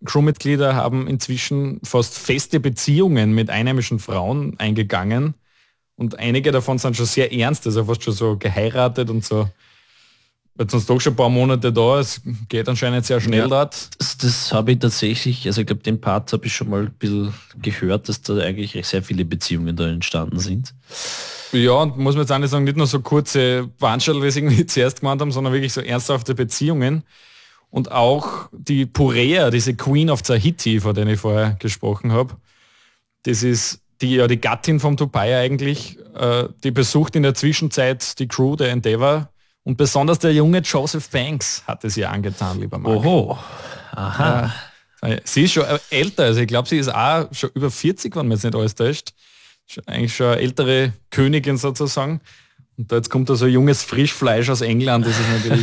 Crewmitglieder haben inzwischen fast feste Beziehungen mit einheimischen Frauen eingegangen und einige davon sind schon sehr ernst, also fast schon so geheiratet und so. Jetzt sind es doch schon ein paar Monate da, es geht anscheinend sehr schnell dort. Das habe ich tatsächlich, also ich glaube, den Part habe ich schon mal ein bisschen gehört, dass da eigentlich recht sehr viele Beziehungen da entstanden sind. Ja, und muss man jetzt auch nicht sagen, nicht nur so kurze Wanscherl, wie sie irgendwie zuerst gemeint haben, sondern wirklich so ernsthafte Beziehungen. Und auch die Purea, diese Queen of Tahiti, von der ich vorher gesprochen habe, das ist die Gattin vom Tupaya eigentlich, die besucht in der Zwischenzeit die Crew der Endeavour und besonders der junge Joseph Banks hat es ihr angetan, lieber Marc. Oho, aha. Sie ist schon älter, also ich glaube, sie ist auch schon über 40, wenn man jetzt nicht alles täuscht. Eigentlich schon eine ältere Königin sozusagen. Und da jetzt kommt da so junges Frischfleisch aus England, das ist natürlich...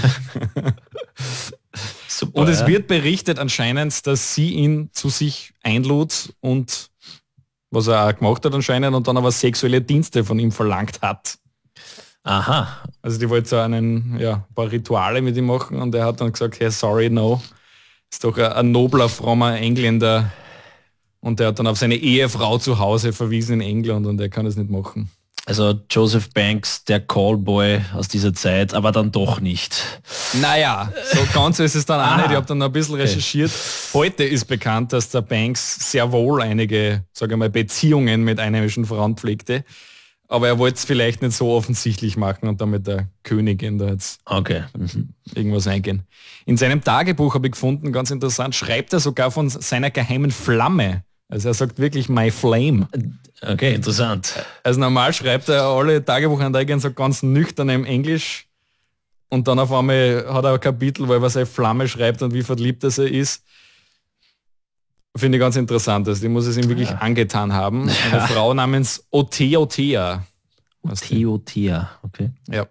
Super, und es wird berichtet anscheinend, dass sie ihn zu sich einlud und was er auch gemacht hat anscheinend und dann aber sexuelle Dienste von ihm verlangt hat. Aha. Also die wollte so ein paar Rituale mit ihm machen und er hat dann gesagt, hey, sorry, no. Ist doch ein nobler, frommer Engländer und der hat dann auf seine Ehefrau zu Hause verwiesen in England und er kann es nicht machen. Also Joseph Banks, der Callboy aus dieser Zeit, aber dann doch nicht. Naja, so ganz ist es dann auch nicht. Ich habe dann noch ein bisschen recherchiert. Heute ist bekannt, dass der Banks sehr wohl einige, sage ich mal, Beziehungen mit einheimischen Frauen pflegte. Aber er wollte es vielleicht nicht so offensichtlich machen und damit der Königin da jetzt irgendwas eingehen. In seinem Tagebuch habe ich gefunden, ganz interessant, schreibt er sogar von seiner geheimen Flamme. Also er sagt wirklich my flame. Okay, interessant. Also normal schreibt er alle Tagebucheinträge so ganz nüchtern im Englisch und dann auf einmal hat er ein Kapitel, wo er seine Flamme schreibt und wie verliebt er ist. Finde ich ganz interessant. Also die muss es ihm wirklich angetan haben. Eine Frau namens Oteotea. Oteotea, okay. Ja.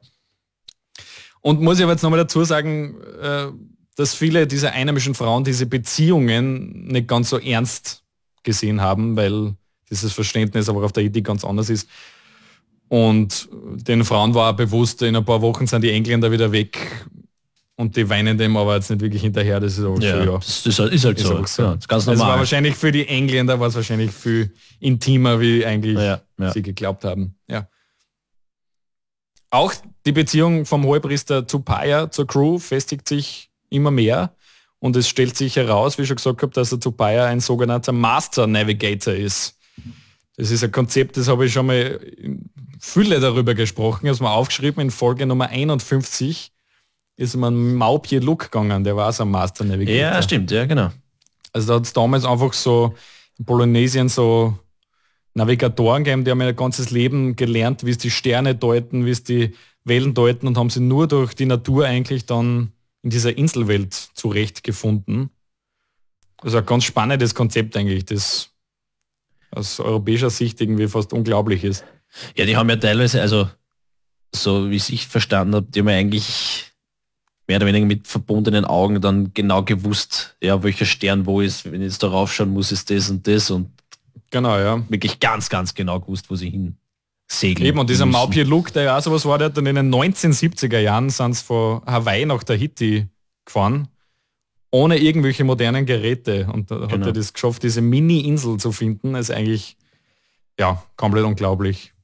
Und muss ich aber jetzt nochmal dazu sagen, dass viele dieser einheimischen Frauen diese Beziehungen nicht ganz so ernst gesehen haben, weil dieses Verständnis aber auf der Idee ganz anders ist. Und den Frauen war auch bewusst, in ein paar Wochen sind die Engländer wieder weg und die weinen dem aber jetzt nicht wirklich hinterher. Das ist auch das ist halt so. Auch so. Ja, das ist ganz normal. Das war wahrscheinlich für die Engländer war es wahrscheinlich viel intimer, wie eigentlich sie geglaubt haben. Ja. Auch die Beziehung vom Hohepriester Tupaya zur Crew festigt sich immer mehr. Und es stellt sich heraus, wie ich schon gesagt habe, dass der Tupaya ein sogenannter Master Navigator ist. Das ist ein Konzept, das habe ich schon mal in Fülle darüber gesprochen. Das mal aufgeschrieben in Folge Nummer 51 ist man Maupie Luke gegangen, der war so ein Master Navigator. Ja, stimmt, ja, genau. Also da hat es damals einfach so in Polynesien so Navigatoren gegeben, die haben ihr ganzes Leben gelernt, wie es die Sterne deuten, wie es die Wellen deuten und haben sie nur durch die Natur eigentlich dann in dieser Inselwelt zurechtgefunden. Also ein ganz spannendes Konzept eigentlich, das aus europäischer Sicht irgendwie fast unglaublich ist. Ja, die haben ja teilweise, also so wie ich verstanden habe, die haben ja eigentlich mehr oder weniger mit verbundenen Augen dann genau gewusst, ja, welcher Stern wo ist. Wenn ich jetzt darauf schauen muss, ist das und das und genau, ja. Wirklich ganz, ganz genau gewusst, wo sie hin segeln. Eben, und dieser Maupie Luke, der ja auch sowas war, der hat dann in den 1970er Jahren sind sie von Hawaii nach Tahiti gefahren, ohne irgendwelche modernen Geräte. Und da hat er das geschafft, diese Mini-Insel zu finden. Das ist eigentlich, komplett unglaublich.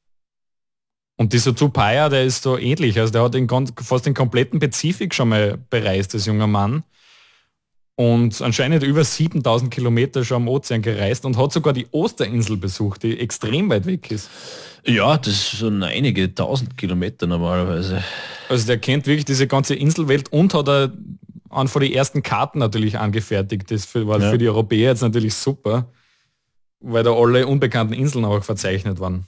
Und dieser Tupaya, der ist so ähnlich. Also der hat fast den kompletten Pazifik schon mal bereist, das junger Mann. Und anscheinend über 7000 Kilometer schon am Ozean gereist und hat sogar die Osterinsel besucht, die extrem weit weg ist. Ja, das sind einige 1000 Kilometer normalerweise. Also der kennt wirklich diese ganze Inselwelt und hat einen von den ersten Karten natürlich angefertigt. Das war für die Europäer jetzt natürlich super, weil da alle unbekannten Inseln auch verzeichnet waren.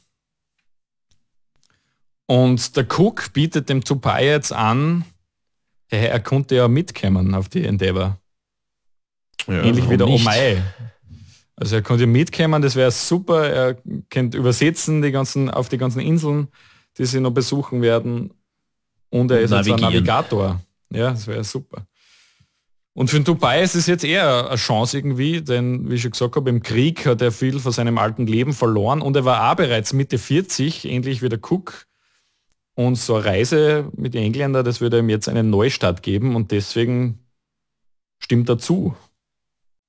Und der Cook bietet dem Tupaya jetzt an, er konnte ja mitkommen auf die Endeavour. Ja, ähnlich wie der Omai. Also er konnte mitkommen, das wäre super. Er könnte übersetzen auf die ganzen Inseln, die sie noch besuchen werden. Und er ist jetzt ein Navigator. Ja, das wäre super. Und für den Tupaya ist es jetzt eher eine Chance irgendwie, denn wie ich schon gesagt habe, im Krieg hat er viel von seinem alten Leben verloren und er war auch bereits Mitte 40, ähnlich wie der Cook. Und so eine Reise mit den Engländern, das würde ihm jetzt einen Neustart geben und deswegen stimmt dazu.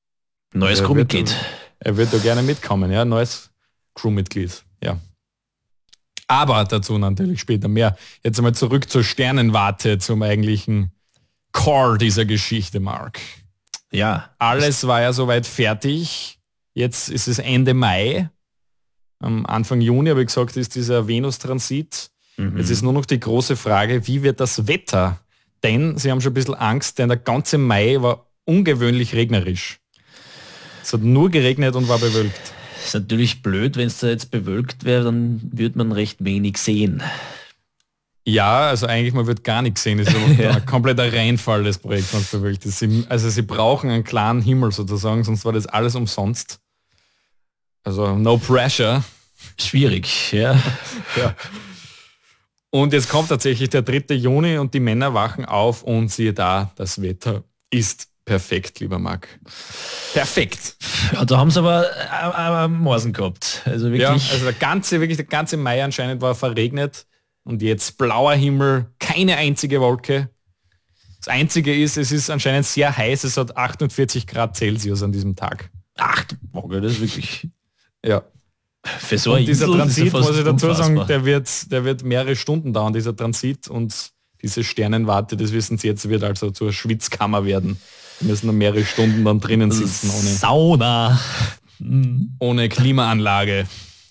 Neues Crewmitglied. Er wird da gerne mitkommen, ja, neues Crewmitglied, ja. Aber dazu natürlich später mehr. Jetzt einmal zurück zur Sternenwarte, zum eigentlichen Core dieser Geschichte, Mark. Ja. Alles war ja soweit fertig. Jetzt ist es Ende Mai. Am Anfang Juni, habe ich gesagt, ist dieser Venus-Transit. Jetzt ist nur noch die große Frage, wie wird das Wetter? Denn sie haben schon ein bisschen Angst, denn der ganze Mai war ungewöhnlich regnerisch. Es hat nur geregnet und war bewölkt. Ist natürlich blöd, wenn es da jetzt bewölkt wäre, dann würde man recht wenig sehen. Ja, also eigentlich, man wird gar nichts sehen. Das ist ein kompletter Reinfall, das Projekt, wenn es bewölkt ist. Sie brauchen einen klaren Himmel sozusagen, sonst war das alles umsonst. Also no pressure. Schwierig, ja. Ja. Und jetzt kommt tatsächlich der 3. Juni und die Männer wachen auf und siehe da, das Wetter ist perfekt, lieber Marc. Perfekt. Ja, da haben sie aber Morsen gehabt. Also wirklich. Ja, also der ganze Mai anscheinend war verregnet und jetzt blauer Himmel, keine einzige Wolke. Das Einzige ist, es ist anscheinend sehr heiß, es hat 48 Grad Celsius an diesem Tag. Ach, das ist wirklich... Ja. Für so und dieser Transit, muss ich dazu sagen, der der wird mehrere Stunden dauern, dieser Transit, und diese Sternenwarte, das wissen Sie jetzt, wird also zur Schwitzkammer werden. Wir müssen noch mehrere Stunden dann drinnen sitzen. Ohne Sauna. Ohne Klimaanlage.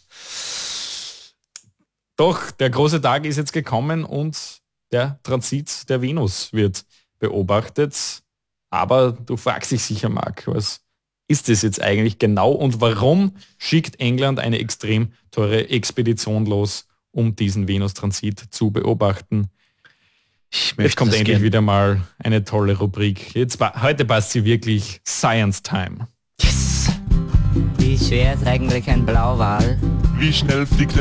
Doch, der große Tag ist jetzt gekommen und der Transit der Venus wird beobachtet. Aber du fragst dich sicher, Marc, was ist das jetzt eigentlich genau und warum schickt England eine extrem teure Expedition los, um diesen Venus-Transit zu beobachten? Jetzt kommt endlich wieder mal eine tolle Rubrik. Heute passt sie wirklich. Science Time. Yes! Wie schwer ist eigentlich ein Blauwal? Wie schnell fliegt